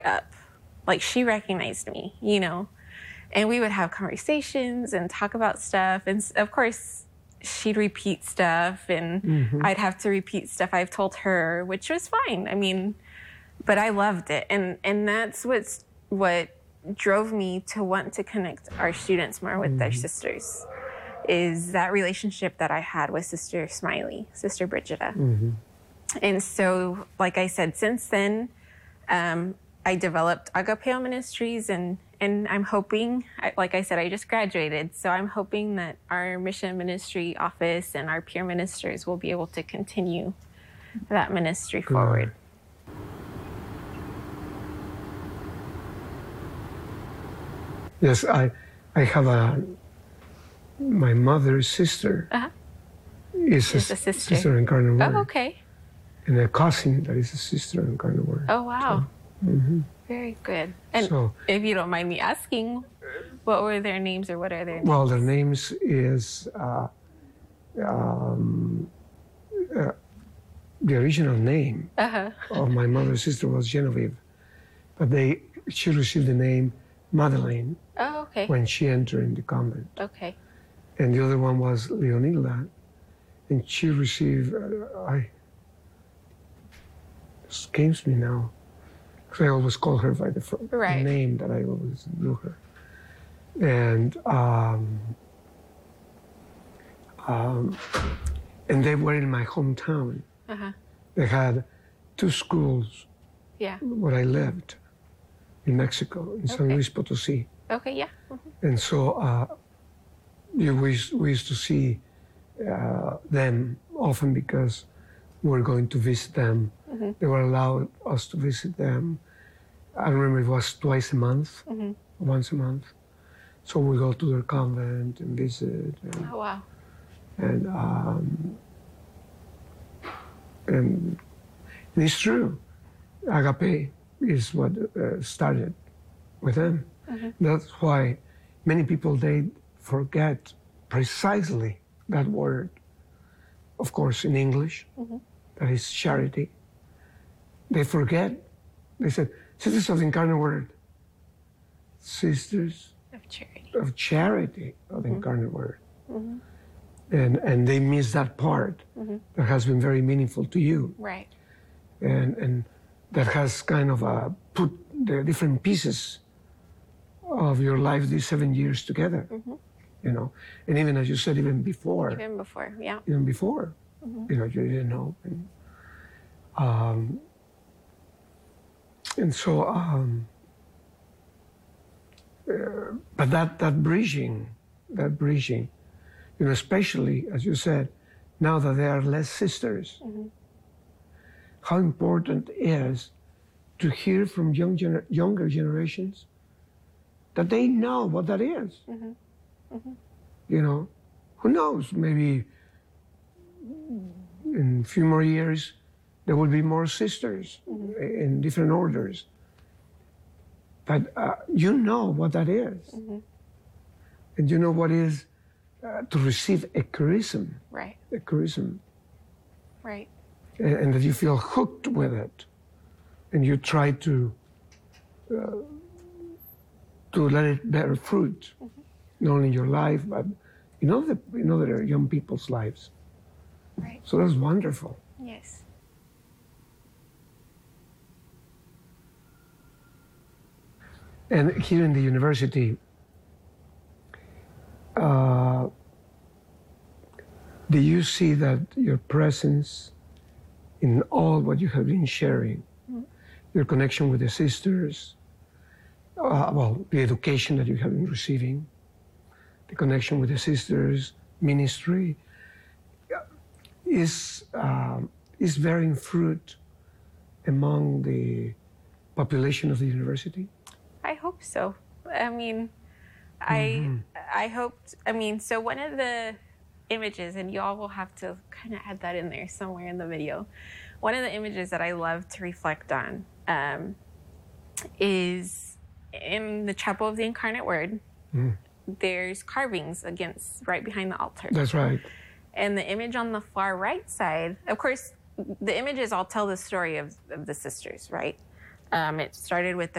up. Like, she recognized me, you know, and we would have conversations and talk about stuff. And of course, she'd repeat stuff, and I'd have to repeat stuff I've told her, which was fine. I mean, but I loved it. And that's what drove me to want to connect our students more with their sisters, is that relationship that I had with Sister Smiley, Sister Brigida. And so, like I said, since then, I developed Agapeo Ministries, and I'm hoping, like I said, I just graduated, so I'm hoping that our mission ministry office and our peer ministers will be able to continue that ministry forward. Yes, I have my mother's sister is a sister Incarnate Word. Oh, okay. And a cousin that is a sister Incarnate Word. Oh, wow. So, very good. And so, if you don't mind me asking, what were their names, or what are their names? Well, their names is the original name of my mother's sister was Genevieve, but she received the name Madeleine when she entered in the convent. Okay. And the other one was Leonilda, and she received, escapes me now, because I always call her by the name that I always knew her. And they were in my hometown. They had 2 schools where I lived in Mexico, in San Luis Potosí. Okay, yeah. And so we used to see them often because we were going to visit them. They were allowed us to visit them. I remember it was twice a month, once a month. So we go to their convent and visit. And, oh, wow. And it's true. Agape is what started with them. That's why many people, they forget precisely that word. Of course, in English, that is charity. They forget. They said, Sisters of the Incarnate Word. Sisters of Charity of the Incarnate Word. And they miss that part that has been very meaningful to you. Right. And that has kind of put the different pieces of your life these 7 years together. You know, and even as you said, even before. Even before, yeah. Even before, you know, you didn't know. And so, but that bridging, you know, especially as you said, now that there are less sisters, how important it is to hear from younger generations that they know what that is. You know, who knows? Maybe in a few more years, there will be more sisters in different orders. But you know what that is. And you know what is to receive a charism. Right. A charism. Right. And that you feel hooked with it. And you try to let it bear fruit, not only in your life, but in other young people's lives. Right. So that's wonderful. Yes. And here in the university, do you see that your presence in all what you have been sharing, your connection with the sisters, well, the education that you have been receiving, the connection with the sisters, ministry, is bearing fruit among the population of the university? I hope so. I mean, I hoped, I mean, so one of the images, and y'all will have to kind of add that in there somewhere in the video. One of the images that I love to reflect on is in the Chapel of the Incarnate Word. There's carvings right behind the altar. That's right. And the image on the far right side, of course, the images all tell the story of the sisters, right? It started with the